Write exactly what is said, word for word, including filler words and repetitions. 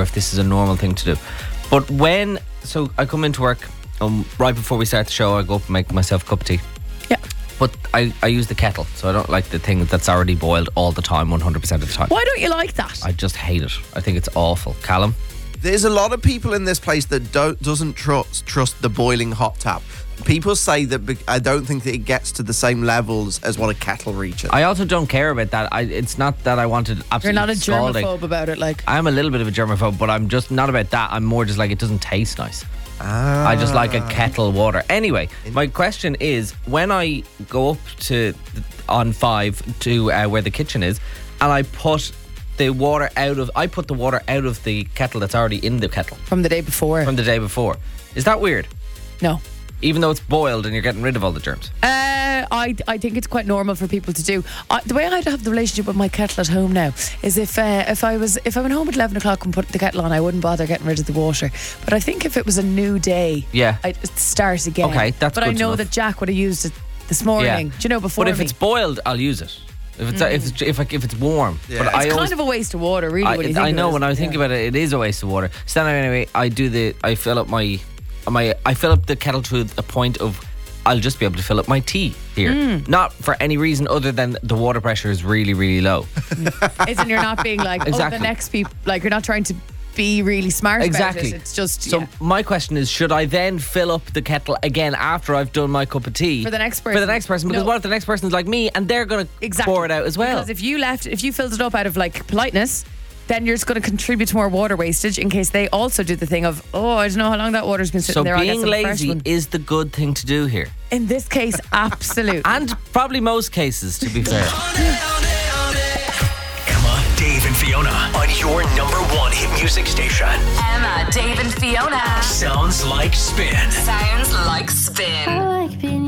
if this is a normal thing to do. But when, so I come into work, um, right before we start the show, I go up and make myself a cup of tea. Yeah. But I, I use the kettle, so I don't like the thing that's already boiled all the time, one hundred percent of the time. Why don't you like that? I just hate it. I think it's awful. Callum? There's a lot of people in this place that don't doesn't trust trust the boiling hot tap. People say that be- I don't think that it gets to the same levels as what a kettle reaches. I also don't care about that. I, it's not that I wanted absolutely You're not a scalding. germaphobe about it, like. I'm a little bit of a germaphobe, but I'm just not about that. I'm more just like, it doesn't taste nice. Ah. I just like a kettle water. Anyway, my question is, when I go up to on five to uh, where the kitchen is, and I put the water out of, I put the water out of the kettle that's already in the kettle From the day before. from the day before. Is that weird? No. Even though it's boiled and you're getting rid of all the germs. Uh, I I think it's quite normal for people to do. Uh, the way I'd have the relationship with my kettle at home now is if uh, if I was if I went home at eleven o'clock and put the kettle on, I wouldn't bother getting rid of the water. But I think if it was a new day, Yeah. I'd start again. Okay, that's But I good to know know. that Jack would have used it this morning. Do you know before But if me? it's boiled, I'll use it. If it's if it's, if, I, if it's warm. Yeah. But It's I it's always, kind of a waste of water, really. I, when you think I know about when it. I think Yeah. about it, it is a waste of water. So then anyway, I do the I fill up my my I fill up the kettle to a point of I'll just be able to fill up my tea here. Mm. Not for any reason other than the water pressure is really really low. Isn't you're not being like, Exactly. oh, the next people, like you're not trying to be really smart Exactly. about it. It's just So yeah. my question is, should I then fill up the kettle again after I've done my cup of tea For the next For the person. next person, because No. what if the next person's like me and they're going to Exactly. pour it out as well? Because if you left, if you filled it up out of like politeness, then you're just going to contribute to more water wastage in case they also do the thing of, oh, I don't know how long that water's been sitting So there. I'll get being some fresh lazy one. is the good thing to do here. In this case, absolutely. And probably most cases, to be fair. Come on, Dave and Fiona on your number one hit music station. Emma, Dave and Fiona. Sounds like spin. Sounds like spin.